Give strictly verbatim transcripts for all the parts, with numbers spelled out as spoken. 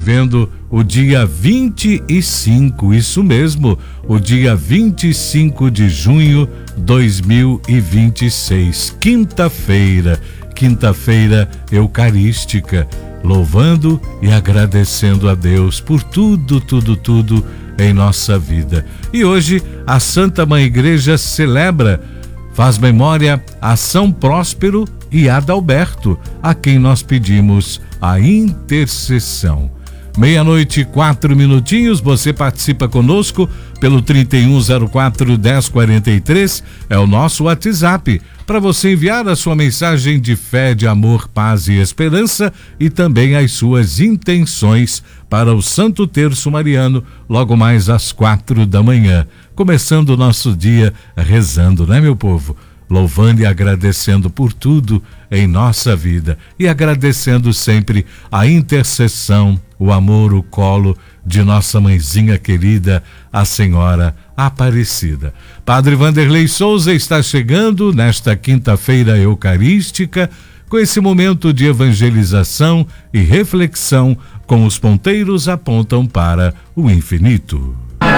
vivendo o dia vinte e cinco, isso mesmo, o dia vinte e cinco de junho de dois mil e vinte e seis, quinta-feira, quinta-feira eucarística, louvando e agradecendo a Deus por tudo, tudo, tudo em nossa vida. E hoje a Santa Mãe Igreja celebra, faz memória a São Próspero e Adalberto, a quem nós pedimos a intercessão. Meia-noite, quatro minutinhos, você participa conosco pelo trinta e um zero quatro, dez quarenta e três, é o nosso WhatsApp, para você enviar a sua mensagem de fé, de amor, paz e esperança e também as suas intenções para o Santo Terço Mariano, logo mais às quatro da manhã, começando o nosso dia rezando, né, meu povo? Louvando e agradecendo por tudo em nossa vida e agradecendo sempre a intercessão, o amor, o colo de nossa mãezinha querida, a Senhora Aparecida. Padre Vanderlei Souza está chegando nesta quinta-feira eucarística com esse momento de evangelização e reflexão com os ponteiros apontam para o infinito.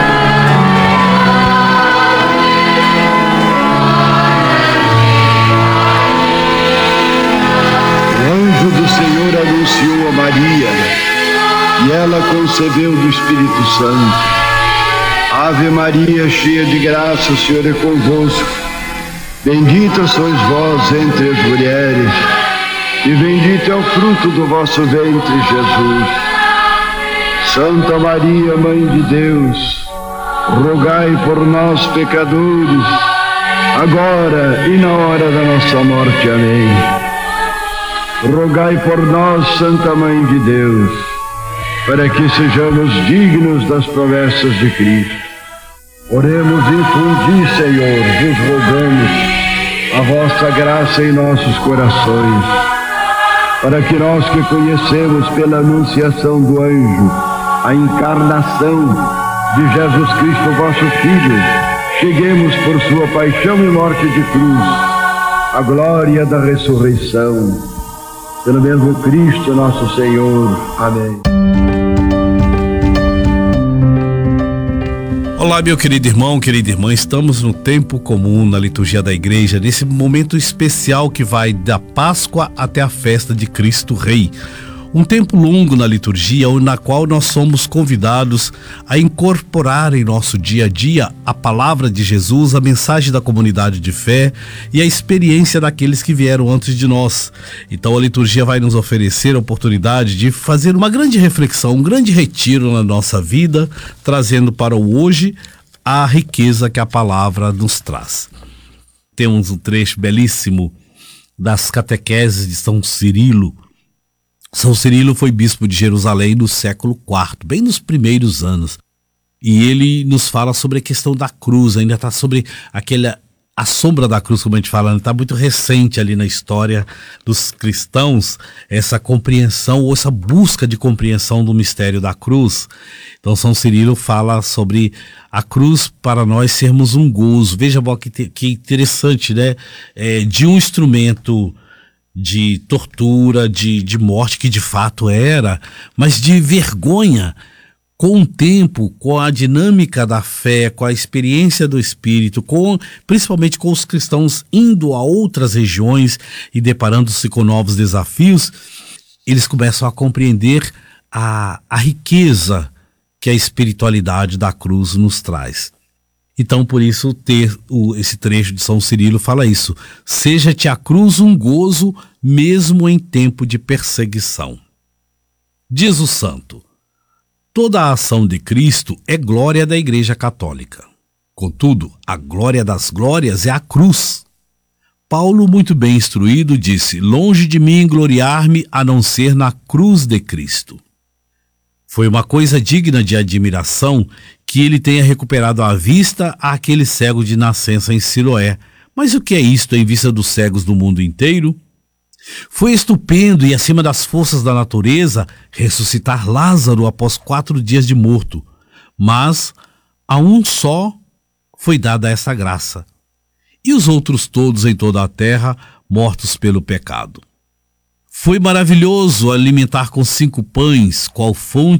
Do Senhor anunciou a Maria, e ela concebeu do Espírito Santo. Ave Maria, cheia de graça, o Senhor é convosco. Bendita sois vós entre as mulheres, e bendito é o fruto do vosso ventre, Jesus. Santa Maria, Mãe de Deus, rogai por nós, pecadores, agora e na hora da nossa morte. Amém. Rogai por nós, Santa Mãe de Deus, para que sejamos dignos das promessas de Cristo. Oremos, infundi, Senhor, vos rogamos a vossa graça em nossos corações, para que nós que conhecemos pela anunciação do anjo a encarnação de Jesus Cristo, vosso Filho, cheguemos por sua paixão e morte de cruz à glória da ressurreição. Pelo mesmo Cristo nosso Senhor. Amém. Olá, meu querido irmão, querida irmã, estamos no tempo comum na liturgia da igreja, nesse momento especial que vai da Páscoa até a festa de Cristo Rei. Um tempo longo na liturgia, na qual nós somos convidados a incorporar em nosso dia a dia a palavra de Jesus, a mensagem da comunidade de fé e a experiência daqueles que vieram antes de nós. Então a liturgia vai nos oferecer a oportunidade de fazer uma grande reflexão, um grande retiro na nossa vida, trazendo para o hoje a riqueza que a palavra nos traz. Temos um trecho belíssimo das catequeses de São Cirilo. São Cirilo foi bispo de Jerusalém no século quarto, bem nos primeiros anos. E ele nos fala sobre a questão da cruz, ainda está sobre aquela, a sombra da cruz, como a gente fala, está muito recente ali na história dos cristãos, essa compreensão ou essa busca de compreensão do mistério da cruz. Então São Cirilo fala sobre a cruz para nós sermos um gozo. Veja que, que interessante, né? É, de um instrumento de tortura, de, de morte, que de fato era, mas de vergonha, com o tempo, com a dinâmica da fé, com a experiência do Espírito, com, principalmente com os cristãos indo a outras regiões e deparando-se com novos desafios, eles começam a compreender a, a riqueza que a espiritualidade da cruz nos traz. Então, por isso, ter o, esse trecho de São Cirilo fala isso. Seja-te a cruz um gozo, mesmo em tempo de perseguição. Diz o santo: toda a ação de Cristo é glória da Igreja Católica. Contudo, a glória das glórias é a cruz. Paulo, muito bem instruído, disse: longe de mim gloriar-me a não ser na cruz de Cristo. Foi uma coisa digna de admiração que ele tenha recuperado a vista àquele cego de nascença em Siloé. Mas o que é isto em vista dos cegos do mundo inteiro? Foi estupendo e acima das forças da natureza ressuscitar Lázaro após quatro dias de morto. Mas a um só foi dada essa graça, e os outros todos em toda a terra mortos pelo pecado. Foi maravilhoso alimentar com cinco pães, qual fonte